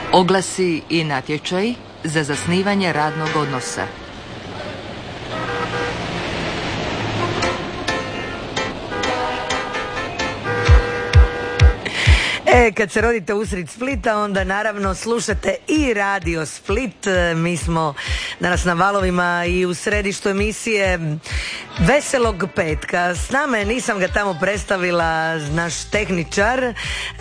Oglasi i natječaj za zasnivanje radnog odnosa. Kad se rodite usred Splita, onda naravno slušate i Radio Split. Mi smo danas na valovima i u središtu emisije Veselog petka. S nama je, nisam ga tamo predstavila, naš tehničar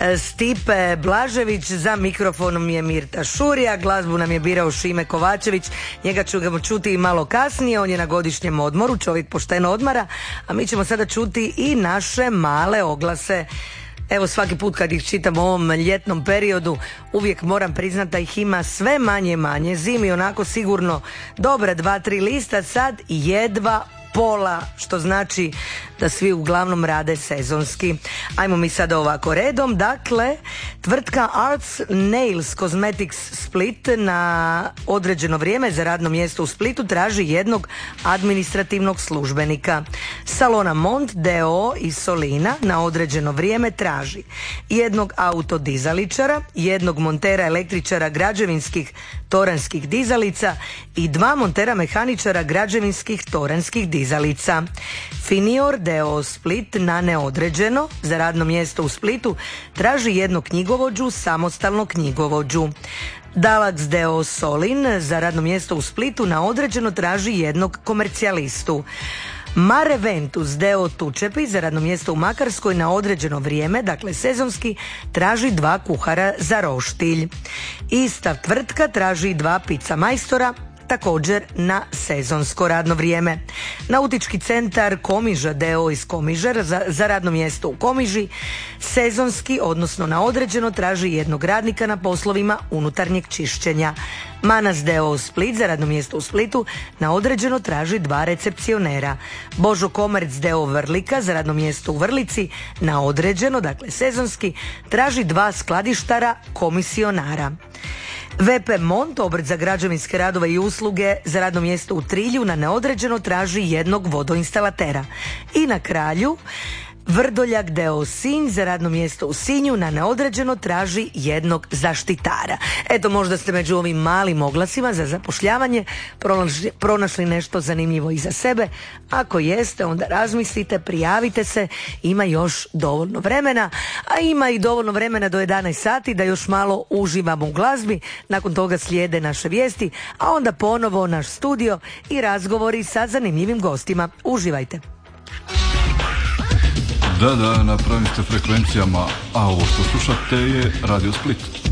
Stipe Blažević, za mikrofonom je Mirta Šurija, glazbu nam je birao Šime Kovačević, njega ćemo čuti malo kasnije, on je na godišnjem odmoru, čovjek pošteno odmara, a mi ćemo sada čuti i naše male oglase. Evo, svaki put kad ih čitam u ovom ljetnom periodu, uvijek moram priznati da ih ima sve manje i manje. Zimi onako sigurno dobra 2-3 lista, sad jedva pola, što znači da svi uglavnom rade sezonski. Ajmo mi sada ovako redom. Dakle, tvrtka Arts Nails Cosmetics Split na određeno vrijeme za radno mjesto u Splitu traži jednog administrativnog službenika. Salona Mont d.o.o. iz Solina na određeno vrijeme traži jednog autodizaličara, jednog montera električara građevinskih toranskih dizalica i 2 montera mehaničara građevinskih toranskih dizalica. Finior d.o.o. Split na neodređeno za radno mjesto u Splitu traži jednog knjigovođu, samostalnog knjigovođu. Dalax d.o.o. Solin za radno mjesto u Splitu na određeno traži jednog komercijalistu. Mare Ventus d.o.o. Tučepi za radno mjesto u Makarskoj na određeno vrijeme, dakle sezonski, traži 2 kuhara za roštilj. Ista tvrtka traži 2 pizza majstora, također na sezonsko radno vrijeme. Nautički centar Komiža d.o.o. iz Komiža za radno mjesto u Komiži sezonski, odnosno na određeno, traži jednog radnika na poslovima unutarnjeg čišćenja. Manas d.o.o. Split za radno mjesto u Splitu na određeno traži 2 recepcionera. Božo Komerc d.o.o. Vrlika za radno mjesto u Vrlici na određeno, dakle sezonski, traži 2 skladištara komisionara. VP Mont, obrt za građevinske radove i usluge za radno mjesto u Trilju na neodređeno traži jednog vodoinstalatera. I na kraju Vrdoljak d.o.o. Sinj za radno mjesto u Sinju na neodređeno traži jednog zaštitara. Eto, možda ste među ovim malim oglasima za zapošljavanje pronašli nešto zanimljivo i za sebe. Ako jeste, onda razmislite, prijavite se, ima još dovoljno vremena, a ima i dovoljno vremena do 11 sati da još malo uživamo u glazbi. Nakon toga slijede naše vijesti, a onda ponovo naš studio i razgovori sa zanimljivim gostima. Uživajte. Da, na pravim ste frekvencijama, a ovo što slušate je Radio Split.